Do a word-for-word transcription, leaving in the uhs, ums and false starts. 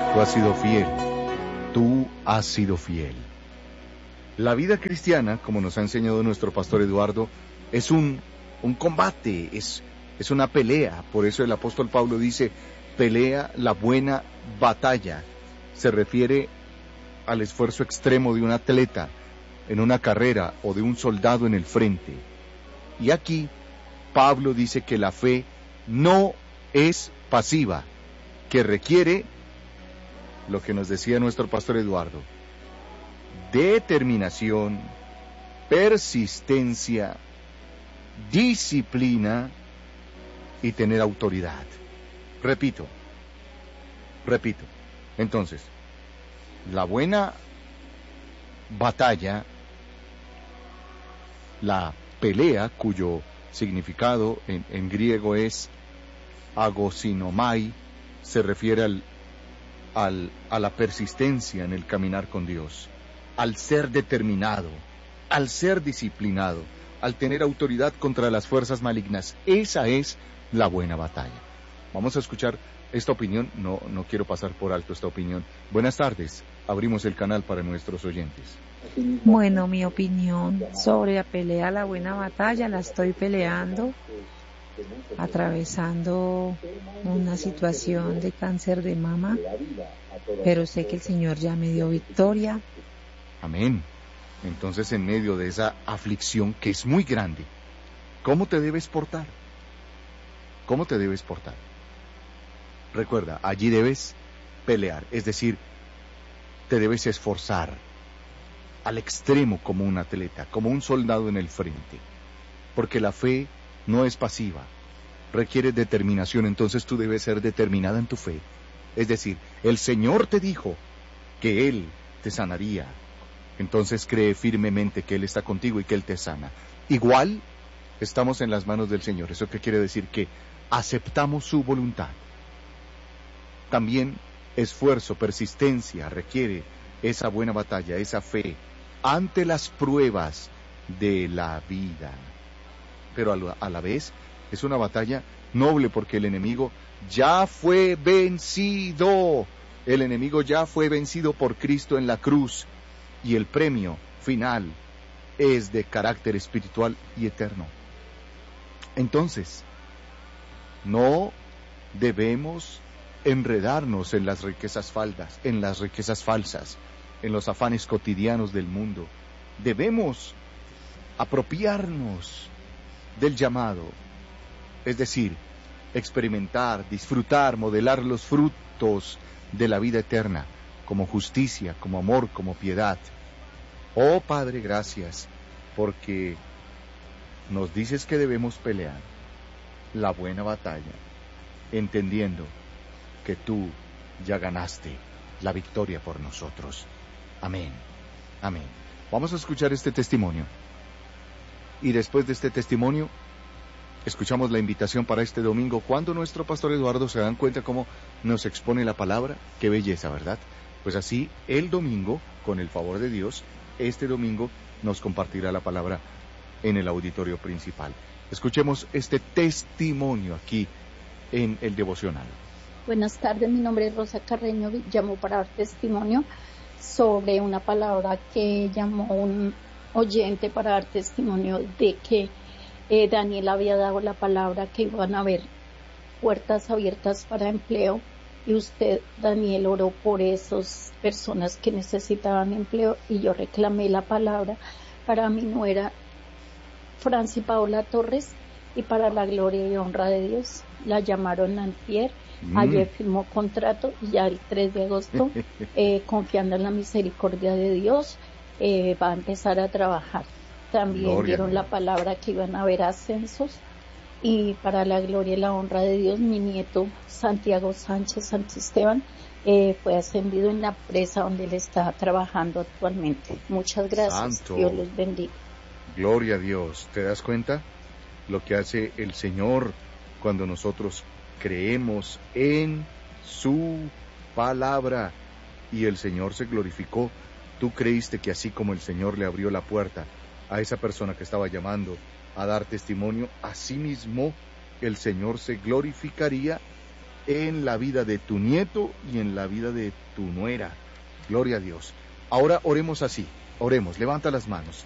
Tú has sido fiel. Tú has sido fiel. La vida cristiana, como nos ha enseñado nuestro pastor Eduardo, es un, un combate, es, es una pelea. Por eso el apóstol Pablo dice, pelea la buena batalla. Se refiere al esfuerzo extremo de un atleta en una carrera o de un soldado en el frente. Y aquí Pablo dice que la fe no es pasiva, que requiere lo que nos decía nuestro pastor Eduardo: determinación, persistencia, disciplina y tener autoridad. Repito, repito. Entonces, la buena batalla, la pelea, cuyo significado en, en griego es agosinomai, se refiere al, al, a la persistencia en el caminar con Dios, al ser determinado, al ser disciplinado, al tener autoridad contra las fuerzas malignas. Esa es la buena batalla. Vamos a escuchar esta opinión. No, no quiero pasar por alto esta opinión. Buenas tardes. Abrimos el canal para nuestros oyentes. Bueno, mi opinión sobre la pelea, la buena batalla, la estoy peleando, atravesando una situación de cáncer de mama, pero sé que el Señor ya me dio victoria. Amén. Entonces, en medio de esa aflicción que es muy grande, ¿cómo te debes portar? ¿Cómo te debes portar? Recuerda, allí debes pelear, es decir, te debes esforzar al extremo como un atleta, como un soldado en el frente, porque la fe no es pasiva, requiere determinación. Entonces tú debes ser determinada en tu fe. Es decir, el Señor te dijo que Él te sanaría, entonces cree firmemente que Él está contigo y que Él te sana. Igual estamos en las manos del Señor. ¿Eso qué quiere decir? Que aceptamos su voluntad. También esfuerzo, persistencia requiere esa buena batalla, esa fe ante las pruebas de la vida. Pero a la, a la vez es una batalla noble, porque el enemigo ya fue vencido. El enemigo ya fue vencido por Cristo en la cruz, y el premio final es de carácter espiritual y eterno. Entonces, no debemos enredarnos en las riquezas falsas, en las riquezas falsas, en los afanes cotidianos del mundo. Debemos apropiarnos del llamado, es decir, experimentar, disfrutar, modelar los frutos de la vida eterna, como justicia, como amor, como piedad. Oh Padre, gracias, porque nos dices que debemos pelear la buena batalla, entendiendo que tú ya ganaste la victoria por nosotros. Amén, amén. Vamos a escuchar este testimonio, y después de este testimonio escuchamos la invitación para este domingo, cuando nuestro pastor Eduardo, se dan cuenta cómo nos expone la palabra. Qué belleza, ¿verdad? Pues así, el domingo, con el favor de Dios, este domingo nos compartirá la palabra en el auditorio principal. Escuchemos este testimonio aquí en el devocional. Buenas tardes, mi nombre es Rosa Carreño, llamo para dar testimonio sobre una palabra que llamó un oyente para dar testimonio de que eh, Daniel había dado la palabra que iban a haber puertas abiertas para empleo, y usted, Daniel, oró por esas personas que necesitaban empleo, y yo reclamé la palabra para mi nuera Franci Paola Torres, y para la gloria y honra de Dios. La llamaron antier, mm. ayer firmó contrato, y ya el tres de agosto, eh, confiando en la misericordia de Dios, eh, va a empezar a trabajar. También gloria dieron la palabra que iban a haber ascensos, y para la gloria y la honra de Dios, mi nieto Santiago Sánchez Santisteban eh, fue ascendido en la empresa donde él está trabajando actualmente. Muchas gracias. Santo. Dios los bendiga. Gloria a Dios. ¿Te das cuenta lo que hace el Señor cuando nosotros creemos en su palabra? Y el Señor se glorificó. Tú creíste que así como el Señor le abrió la puerta a esa persona que estaba llamando a dar testimonio, así mismo el Señor se glorificaría en la vida de tu nieto y en la vida de tu nuera. Gloria a Dios. Ahora oremos así, oremos, levanta las manos.